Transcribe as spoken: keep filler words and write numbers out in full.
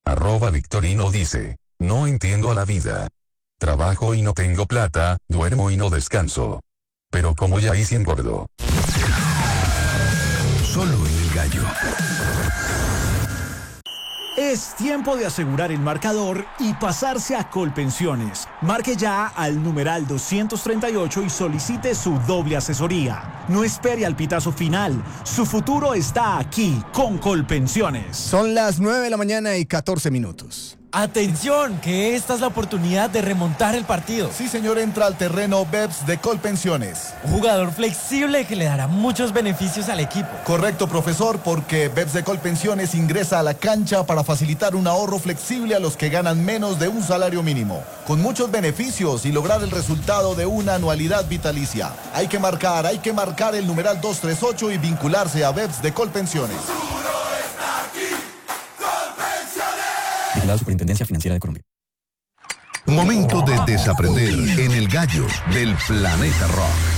Arroba Victorino dice, no entiendo a la vida. Trabajo y no tengo plata, duermo y no descanso. Pero como ya hice engordo. Solo en El Gallo. Es tiempo de asegurar el marcador y pasarse a Colpensiones. Marque ya al numeral doscientos treinta y ocho y solicite su doble asesoría. No espere al pitazo final. Su futuro está aquí con Colpensiones. Son las nueve de la mañana y catorce minutos. ¡Atención! Que esta es la oportunidad de remontar el partido. Sí, señor, entra al terreno Beps de Colpensiones. Un jugador flexible que le dará muchos beneficios al equipo. Correcto, profesor, porque Beps de Colpensiones ingresa a la cancha para facilitar un ahorro flexible a los que ganan menos de un salario mínimo, con muchos beneficios y lograr el resultado de una anualidad vitalicia. Hay que marcar, hay que marcar el numeral doscientos treinta y ocho y vincularse a Beps de Colpensiones. La Superintendencia Financiera de Colombia. Momento de desaprender en El Gallo del Planeta Rock.